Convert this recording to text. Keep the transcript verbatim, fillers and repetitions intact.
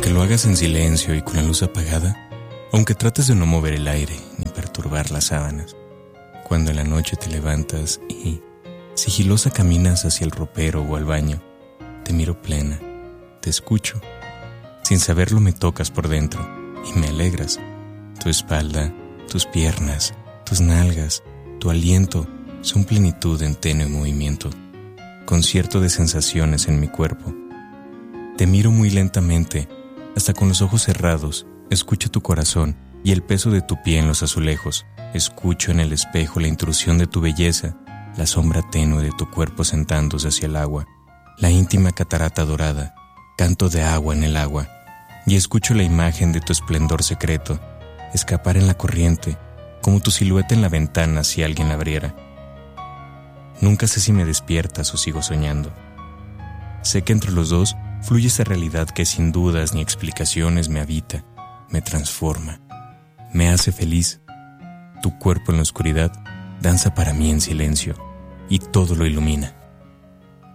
Aunque lo hagas en silencio y con la luz apagada, aunque trates de no mover el aire ni perturbar las sábanas, cuando en la noche te levantas y, sigilosa, caminas hacia el ropero o al baño, te miro plena, te escucho. Sin saberlo me tocas por dentro y me alegras. Tu espalda, tus piernas, tus nalgas, tu aliento son plenitud en tenue movimiento, concierto de sensaciones en mi cuerpo. Te miro muy lentamente, hasta con los ojos cerrados, escucho tu corazón y el peso de tu pie en los azulejos. Escucho en el espejo la intrusión de tu belleza, la sombra tenue de tu cuerpo sentándose hacia el agua, la íntima catarata dorada, canto de agua en el agua, y escucho la imagen de tu esplendor secreto, escapar en la corriente, como tu silueta en la ventana si alguien la abriera. Nunca sé si me despiertas o sigo soñando. Sé que entre los dos fluye esa realidad que sin dudas ni explicaciones me habita, me transforma, me hace feliz. Tu cuerpo en la oscuridad danza para mí en silencio y todo lo ilumina.